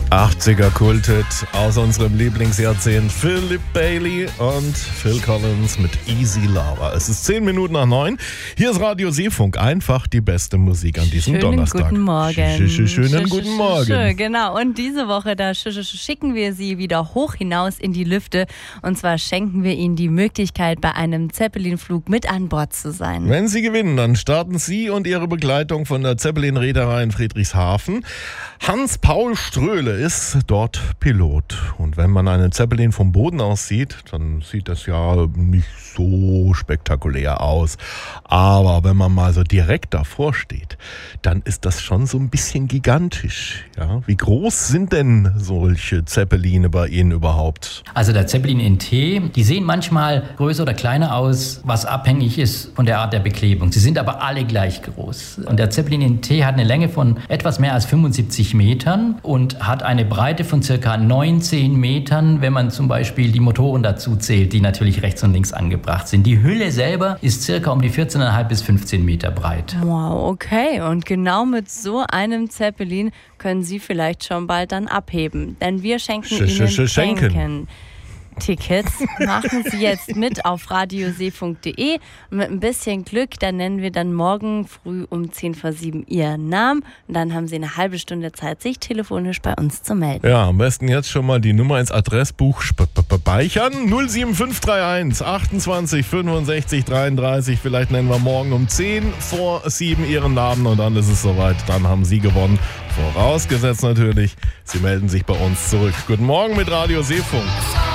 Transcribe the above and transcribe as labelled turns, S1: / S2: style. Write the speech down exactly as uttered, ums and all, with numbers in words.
S1: achtziger Kulthit aus unserem Lieblingsjahrzehnt. Philip Bailey und Phil Collins mit Easy Lover. Es ist zehn Minuten nach neun. Hier ist Radio Seefunk. Einfach die beste Musik an diesem
S2: Schönen
S1: Donnerstag.
S2: Guten Morgen.
S1: Sch sch schönen
S2: sch
S1: guten
S2: sch
S1: Morgen.
S2: Sch genau. Und diese Woche, da sch sch schicken wir Sie wieder hoch hinaus in die Lüfte. Und zwar schenken wir Ihnen die Möglichkeit, bei einem Zeppelin-Flug mit an Bord zu sein.
S1: Wenn Sie gewinnen, dann starten Sie und Ihre Begleitung von der Zeppelin-Reederei in Friedrichshafen. Hans-Paul Ströhle ist dort Pilot. Und wenn man einen Zeppelin vom Boden aus sieht, dann sieht das ja nicht so spektakulär aus. Aber wenn man mal so direkt davor steht, dann ist das schon so ein bisschen gigantisch. Ja? Wie groß sind denn solche Zeppeline bei Ihnen überhaupt?
S3: Also der Zeppelin N T, die sehen manchmal größer oder kleiner aus, was abhängig ist von der Art der Beklebung. Sie sind aber alle gleich groß. Und der Zeppelin N T hat eine Länge von etwas mehr als fünfundsiebzig Metern und hat eine Breite von circa neunzehn Metern, wenn man zum Beispiel die Motoren dazu zählt, die natürlich rechts und links angebracht sind. Die Hülle selber ist circa um die vierzehn Komma fünf bis fünfzehn Meter breit.
S2: Wow, okay. Und genau mit so einem Zeppelin können Sie vielleicht schon bald dann abheben. Denn wir schenken
S1: Sch
S2: Ihnen
S1: sch schenken.
S2: Schenken. Tickets machen Sie jetzt mit auf radioseefunk punkt de und mit ein bisschen Glück, dann nennen wir dann morgen früh um zehn vor sieben Ihren Namen und dann haben Sie eine halbe Stunde Zeit, sich telefonisch bei uns zu melden.
S1: Ja, am besten jetzt schon mal die Nummer ins Adressbuch speichern. null sieben fünf drei eins achtundzwanzig fünfundsechzig dreiunddreißig. Vielleicht nennen wir morgen um zehn vor sieben Ihren Namen und dann ist es soweit. Dann haben Sie gewonnen. Vorausgesetzt natürlich, Sie melden sich bei uns zurück. Guten Morgen mit Radio Seefunk.